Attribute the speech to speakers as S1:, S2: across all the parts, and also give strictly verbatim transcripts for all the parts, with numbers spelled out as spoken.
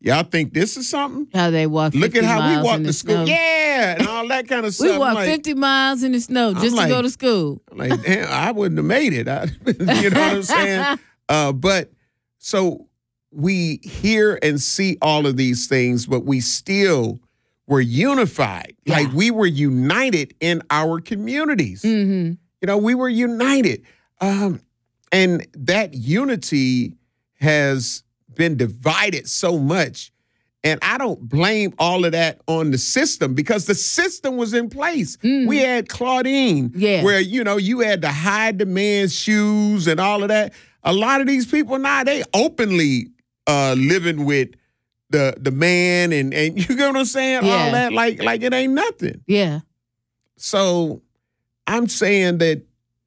S1: y'all think this is something?
S2: How they walk
S1: Look at how we walk to school.
S2: Snow.
S1: Yeah, and all that kind of stuff.
S2: We walk
S1: like,
S2: fifty miles in the snow just
S1: like,
S2: to go to school.
S1: I'm like, damn, I wouldn't have made it. I, you know what I'm saying? Uh, but so we hear and see all of these things, but we still were unified.
S2: Yeah.
S1: Like we were united in our communities.
S2: Mm-hmm.
S1: You know, we were united. Um, and that unity has been divided so much. And I don't blame all of that on the system because the system was in place. Mm. We had Claudine,
S2: yeah.
S1: where, you know, you had to hide the man's shoes and all of that. A lot of these people now, they openly uh, living with the the man and, and you get what I'm saying?
S2: Yeah.
S1: All that, like, like it ain't nothing.
S2: Yeah.
S1: So I'm saying that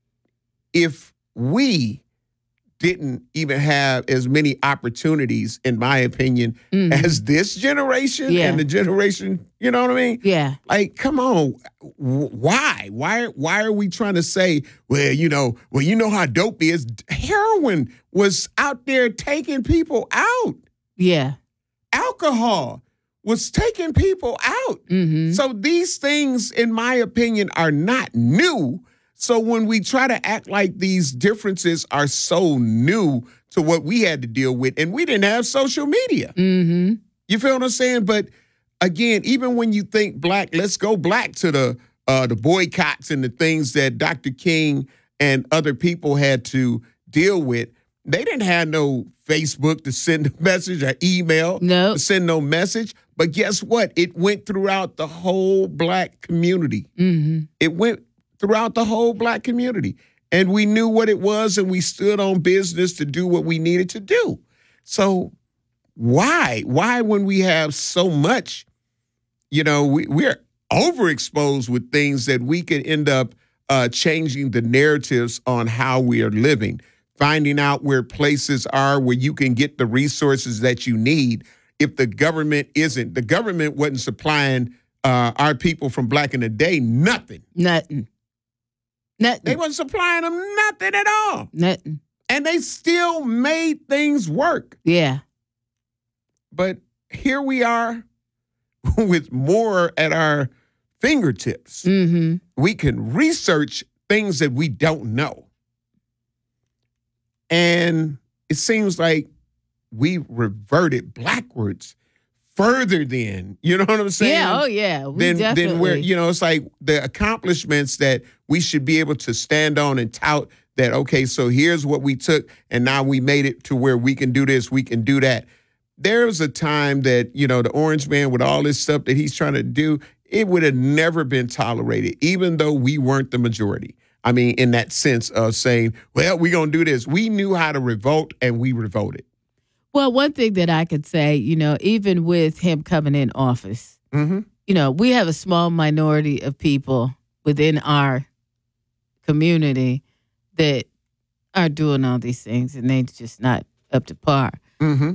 S1: if we didn't even have as many opportunities, in my opinion, mm-hmm. as this generation
S2: yeah.
S1: and the generation, you know what I mean?
S2: Yeah.
S1: Like, come on, why? Why Why are we trying to say, well, you know, well, you know how dope is? Heroin was out there taking people out.
S2: Yeah.
S1: Alcohol was taking people out.
S2: Mm-hmm.
S1: So these things, in my opinion, are not new. So when we try to act like these differences are so new to what we had to deal with, and we didn't have social media.
S2: Mm-hmm.
S1: You feel what I'm saying? But again, even when you think black, let's go black to the uh, the boycotts and the things that Doctor King and other people had to deal with. They didn't have no Facebook to send a message or email
S2: no.
S1: to send no message. But guess what? It went throughout the whole black community.
S2: Mm-hmm.
S1: It went throughout the whole black community. And we knew what it was, and we stood on business to do what we needed to do. So why? Why when we have so much, you know, we, we're overexposed with things that we could end up uh, changing the narratives on how we are living, finding out where places are where you can get the resources that you need. If the government isn't, the government wasn't supplying uh, our people from back in the day nothing.
S2: Nothing. Nothing.
S1: They wasn't supplying them nothing at all.
S2: Nothing.
S1: And they still made things work.
S2: Yeah.
S1: But here we are with more at our fingertips.
S2: Mm-hmm.
S1: We can research things that we don't know. And it seems like we reverted backwards further than, you know what I'm saying?
S2: Yeah, oh yeah. We
S1: then,
S2: definitely.
S1: then where, you know, it's like the accomplishments that we should be able to stand on and tout that, okay, so here's what we took and now we made it to where we can do this, we can do that. There was a time that, you know, the Orange Man with all this stuff that he's trying to do, it would have never been tolerated, even though we weren't the majority. I mean, in that sense of saying, well, we're going to do this. We knew how to revolt, and we revolted.
S2: Well, one thing that I could say, you know, even with him coming in office,
S1: mm-hmm.
S2: you know, we have a small minority of people within our community that are doing all these things, and they're just not up to par.
S1: Mm-hmm.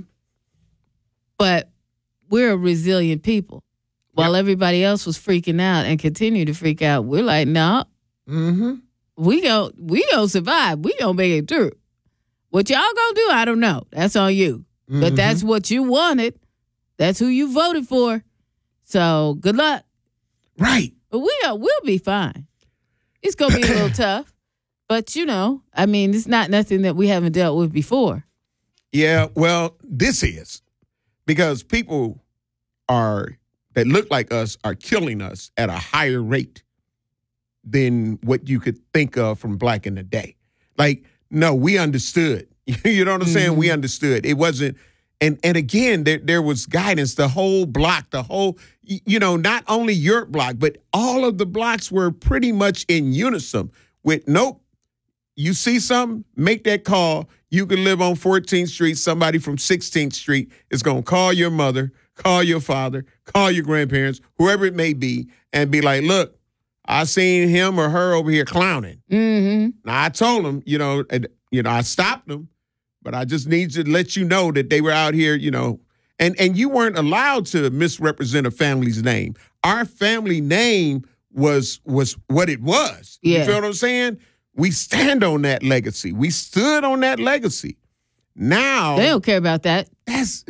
S2: But we're a resilient people. While
S1: yep.
S2: everybody else was freaking out and continue to freak out, we're like, no, nah,
S1: mm-hmm.
S2: we gon' we gonna survive. We gonna make it through. What y'all gonna do, I don't know. That's on you. Mm-hmm. But that's what you wanted. That's who you voted for. So good luck.
S1: Right.
S2: But we are, we'll be fine. It's gonna be a little tough. But, you know, I mean, it's not nothing that we haven't dealt with before.
S1: Yeah, well, this is. Because people are that look like us are killing us at a higher rate than what you could think of from back in the day. Like, no, we understood. You know what I'm mm-hmm. saying? We understood. It wasn't, and and again, there, there was guidance. The whole block, the whole, you know, not only your block, but all of the blocks were pretty much in unison with, nope, you see something, make that call. You can live on fourteenth Street. Somebody from sixteenth Street is going to call your mother, call your father, call your grandparents, whoever it may be, and be like, look, I seen him or her over here clowning.
S2: Mm-hmm.
S1: Now, I told them, you know, and, you know, I stopped them, but I just need to let you know that they were out here, you know, and, and you weren't allowed to misrepresent a family's name. Our family name was was what it was.
S2: Yeah.
S1: You feel what I'm saying? We stand on that legacy. We stood on that legacy. Now
S2: they don't care about that.
S1: That's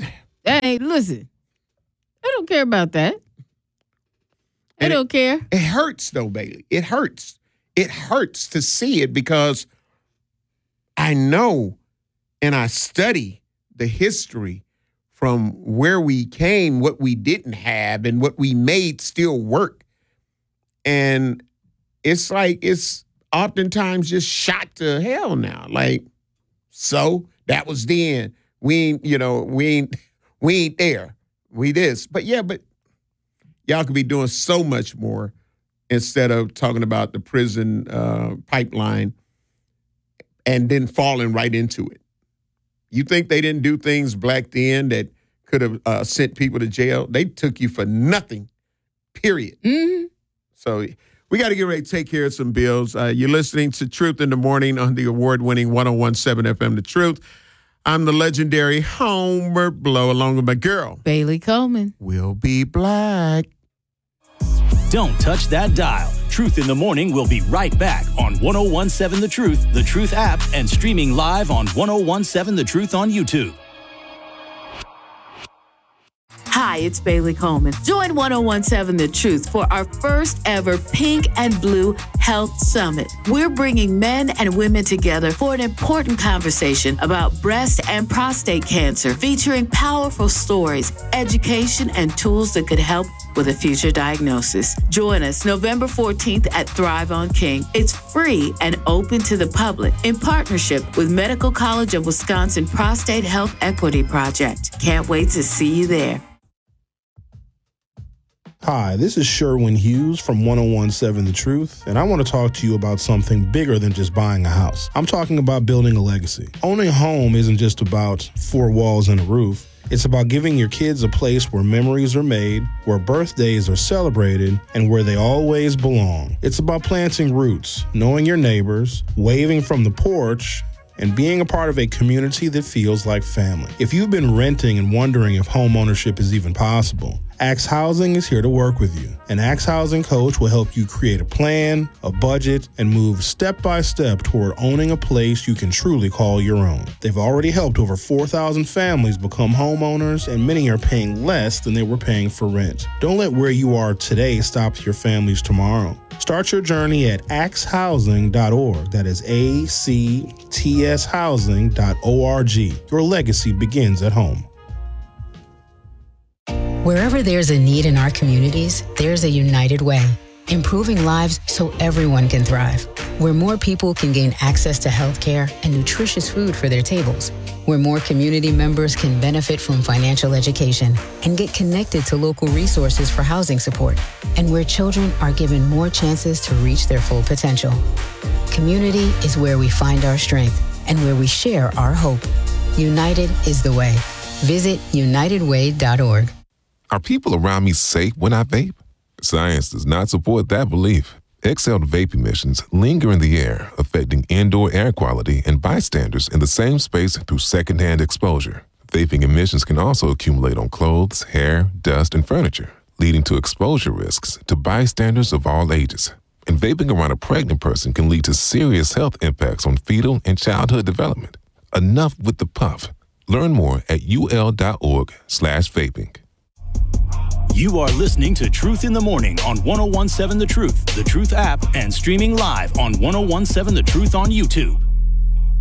S2: That ain't, listen, I don't care about that. I
S1: And
S2: don't
S1: it,
S2: care.
S1: It hurts, though, Bailey. It hurts. It hurts to see it because I know and I study the history from where we came, what we didn't have, and what we made still work. And it's like it's oftentimes just shot to hell now. Like, so that was then. We ain't, you know, we ain't, we ain't there. We this. But yeah, but y'all could be doing so much more instead of talking about the prison uh, pipeline and then falling right into it. You think they didn't do things back then that could have uh, sent people to jail? They took you for nothing, period.
S2: Mm-hmm.
S1: So we got to get ready to take care of some bills. Uh, you're listening to Truth in the Morning on the award-winning one oh one point seven F M The Truth. I'm the legendary Homer Blow along with my girl,
S2: Bailey Coleman.
S1: We'll be black.
S3: Don't touch that dial. Truth in the Morning will be right back on one oh one point seven The Truth, The Truth app, and streaming live on one oh one point seven The Truth on YouTube.
S2: Hi, it's Bailey Coleman. Join one oh one point seven The Truth for our first ever Pink and Blue Health Summit. We're bringing men and women together for an important conversation about breast and prostate cancer, featuring powerful stories, education, and tools that could help with a future diagnosis. Join us November fourteenth at Thrive on King. It's free and open to the public in partnership with Medical College of Wisconsin Prostate Health Equity Project. Can't wait to see you there.
S4: Hi, this is Sherwin Hughes from one oh one point seven The Truth, and I want to talk to you about something bigger than just buying a house. I'm talking about building a legacy. Owning a home isn't just about four walls and a roof. It's about giving your kids a place where memories are made, where birthdays are celebrated, and where they always belong. It's about planting roots, knowing your neighbors, waving from the porch, and being a part of a community that feels like family. If you've been renting and wondering if home ownership is even possible, Axe Housing is here to work with you. An Axe Housing coach will help you create a plan, a budget, and move step by step toward owning a place you can truly call your own. They've already helped over four thousand families become homeowners, and many are paying less than they were paying for rent. Don't let where you are today stop your family's tomorrow. Start your journey at axe housing dot org. That is A C T S housing dot org. Your legacy begins at home.
S5: Wherever there's a need in our communities, there's a United Way, improving lives so everyone can thrive. Where more people can gain access to healthcare and nutritious food for their tables. Where more community members can benefit from financial education and get connected to local resources for housing support. And where children are given more chances to reach their full potential. Community is where we find our strength and where we share our hope. United is the way. Visit united way dot org.
S6: Are people around me safe when I vape? Science does not support that belief. Exhaled vape emissions linger in the air, affecting indoor air quality and bystanders in the same space through secondhand exposure. Vaping emissions can also accumulate on clothes, hair, dust, and furniture, leading to exposure risks to bystanders of all ages. And vaping around a pregnant person can lead to serious health impacts on fetal and childhood development. Enough with the puff. Learn more at ul.org slash vaping.
S3: You are listening to Truth in the Morning on one oh one point seven The Truth, The Truth app, and streaming live on one oh one point seven The Truth on YouTube.